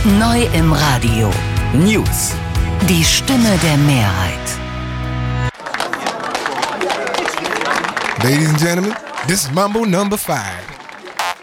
Neu im Radio. News. Die Stimme der Mehrheit. Ladies and gentlemen, this is Mambo number 5.